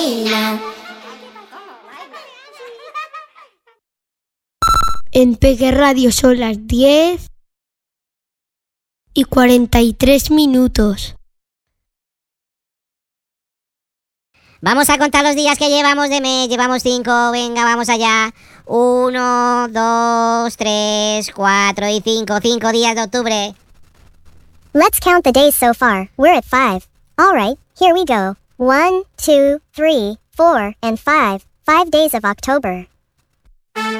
En Peque Radio son las 10:43. Vamos a contar los días que llevamos de mes. Llevamos 5, venga, vamos allá. 1, 2, 3, 4 y 5. 5 días de octubre. Let's count the days so far. We're at 5. All right, here we go. 1, 2, 3, 4, and 5. 5 days of October.